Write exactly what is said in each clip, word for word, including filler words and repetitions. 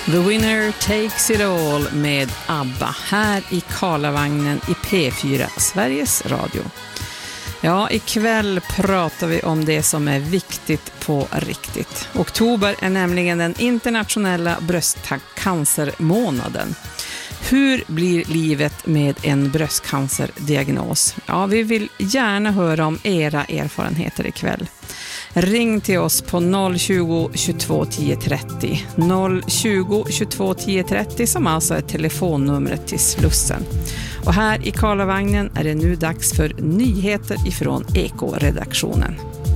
The Winner Takes It All med ABBA här i Karlavagnen i P fyra Sveriges Radio. Ja, ikväll pratar vi om det som är viktigt på riktigt. Oktober är nämligen den internationella bröstcancermånaden. Hur blir livet med en bröstcancerdiagnos? Ja, vi vill gärna höra om era erfarenheter ikväll. Ring till oss på noll tjugo, tjugotvå, tio trettio. noll tjugo, tjugotvå, tio trettio som alltså är telefonnumret till Slussen. Och här i Karlavagnen är det nu dags för nyheter ifrån Eko-redaktionen.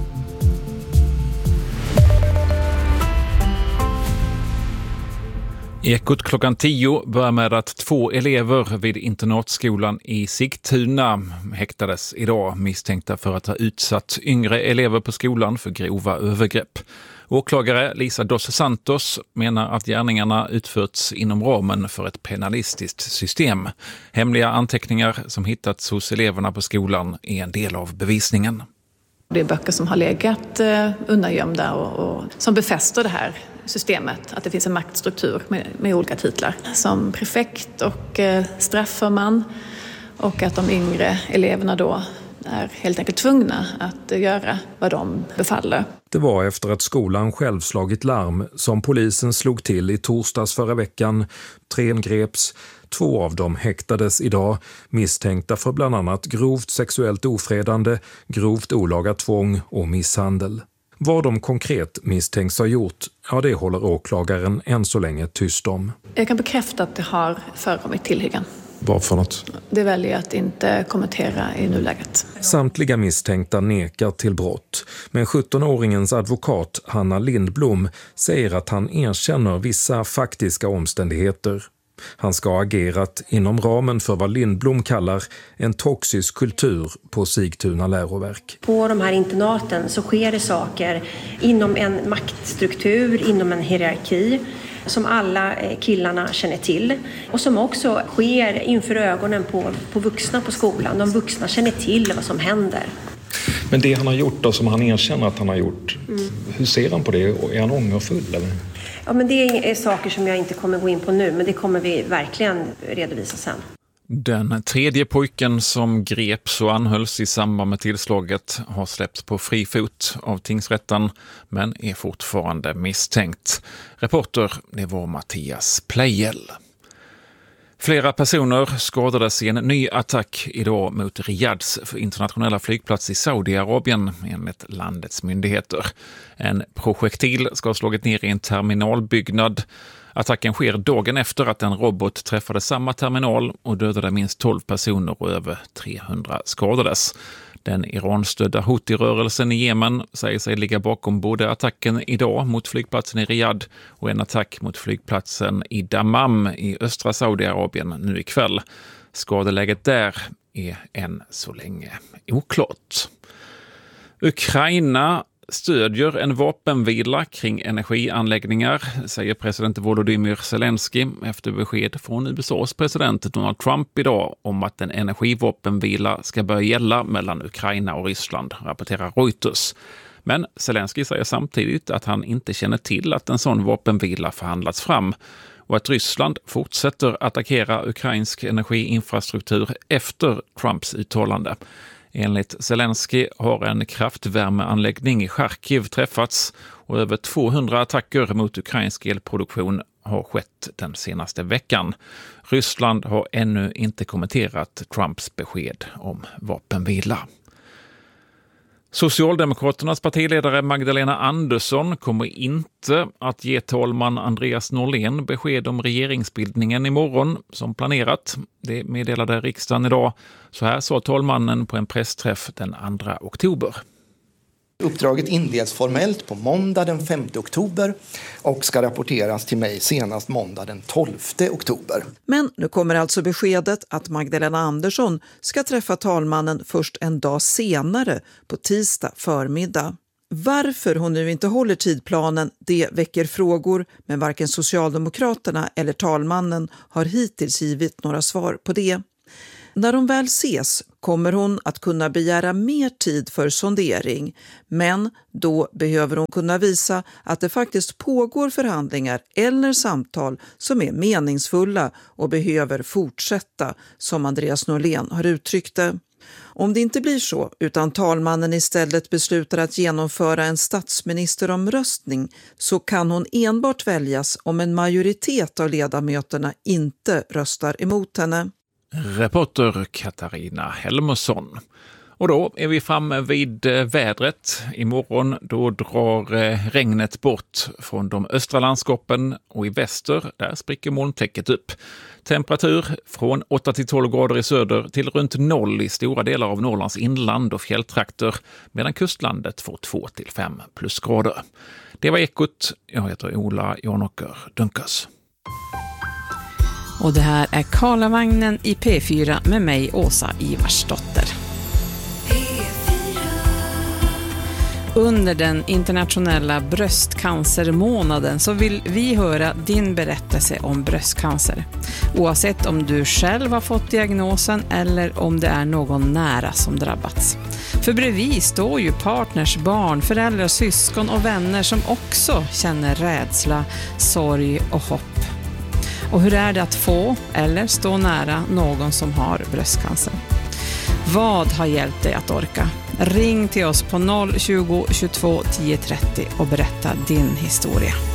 Ekot klockan tio börjar med att två elever vid internatskolan i Sigtuna häktades idag misstänkta för att ha utsatt yngre elever på skolan för grova övergrepp. Åklagare Lisa dos Santos menar att gärningarna utförts inom ramen för ett penalistiskt system. Hemliga anteckningar som hittats hos eleverna på skolan är en del av bevisningen. Det är böcker som har legat eh, undangömda och, och som befäster det här systemet, att det finns en maktstruktur med, med olika titlar som prefekt och eh, strafförman, och att de yngre eleverna då är helt enkelt tvungna att göra vad de befaller. Det var efter att skolan själv slagit larm som polisen slog till i torsdags förra veckan. Tre greps, två av dem häktades idag, misstänkta för bland annat grovt sexuellt ofredande, grovt olaga tvång och misshandel. Vad de konkret misstänks ha gjort, ja det håller åklagaren än så länge tyst om. Jag kan bekräfta att det har förekommit tillhyggen. Vad för något? Det väljer jag att inte kommentera i nuläget. Samtliga misstänkta nekar till brott. Men sjuttonåringens advokat Hanna Lindblom säger att han erkänner vissa faktiska omständigheter. Han ska ha agerat inom ramen för vad Lindblom kallar en toxisk kultur på Sigtuna läroverk. På de här internaten så sker det saker inom en maktstruktur, inom en hierarki som alla killarna känner till och som också sker inför ögonen på, på vuxna på skolan. De vuxna känner till vad som händer. Men det han har gjort då, som han erkänner att han har gjort, mm. hur ser han på det? Är han ångerfull eller? Ja, men det är saker som jag inte kommer gå in på nu, men det kommer vi verkligen redovisa sen. Den tredje pojken som greps och anhölls i samband med tillslaget har släppts på fri fot av tingsrätten men är fortfarande misstänkt. Reporter, det var Mattias Plejel. Flera personer skadades i en ny attack idag mot Riyads internationella flygplats i Saudiarabien enligt landets myndigheter. En projektil ska ha slagit ner i en terminalbyggnad. Attacken sker dagen efter att en robot träffade samma terminal och dödade minst tolv personer och över trehundra skadades. Den Iran-stödda Houthi-rörelsen i Jemen säger sig ligga bakom både attacken idag mot flygplatsen i Riyadh och en attack mot flygplatsen i Dammam i östra Saudiarabien nu ikväll. Skadeläget där är än så länge oklart. Ukraina stödjer en vapenvila kring energianläggningar, säger president Volodymyr Zelensky efter besked från U S A:s president Donald Trump idag om att en energivapenvila ska börja gälla mellan Ukraina och Ryssland, rapporterar Reuters. Men Zelensky säger samtidigt att han inte känner till att en sån vapenvila förhandlats fram och att Ryssland fortsätter attackera ukrainsk energiinfrastruktur efter Trumps uttalande. Enligt Zelensky har en kraftvärmeanläggning i Charkiv träffats och över tvåhundra attacker mot ukrainsk elproduktion har skett den senaste veckan. Ryssland har ännu inte kommenterat Trumps besked om vapenvila. Socialdemokraternas partiledare Magdalena Andersson kommer inte att ge talman Andreas Norlén besked om regeringsbildningen imorgon som planerat. Det meddelade riksdagen idag. Så här sa talmannen på en pressträff den andra oktober. Uppdraget inleds formellt på måndag den femte oktober och ska rapporteras till mig senast måndag den tolfte oktober. Men nu kommer alltså beskedet att Magdalena Andersson ska träffa talmannen först en dag senare på tisdag förmiddag. Varför hon nu inte håller tidplanen, det väcker frågor, men varken Socialdemokraterna eller talmannen har hittills givit några svar på det. När de väl ses kommer hon att kunna begära mer tid för sondering, men då behöver hon kunna visa att det faktiskt pågår förhandlingar eller samtal som är meningsfulla och behöver fortsätta, som Andreas Norlén har uttryckt det. Om det inte blir så, utan talmannen istället beslutar att genomföra en statsministeromröstning, så kan hon enbart väljas om en majoritet av ledamöterna inte röstar emot henne. Reporter Katarina Helmersson. Och då är vi framme vid vädret. Imorgon då drar regnet bort från de östra landskapen och i väster där spricker molntäcket upp. Temperatur från åtta till tolv grader i söder till runt noll i stora delar av Norrlands inland och fjälltrakter, medan kustlandet får två till fem plusgrader. Det var Ekot. Jag heter Ola Janåker Dunkas. Och det här är Karlavagnen i P fyra med mig, Åsa Ivarsdotter. Under den internationella bröstcancermånaden så vill vi höra din berättelse om bröstcancer. Oavsett om du själv har fått diagnosen eller om det är någon nära som drabbats. För bredvid står ju partners, barn, föräldrar, syskon och vänner som också känner rädsla, sorg och hopp. Och hur är det att få eller stå nära någon som har bröstcancer? Vad har hjälpt dig att orka? Ring till oss på noll tjugo tjugotvå tio trettio och berätta din historia.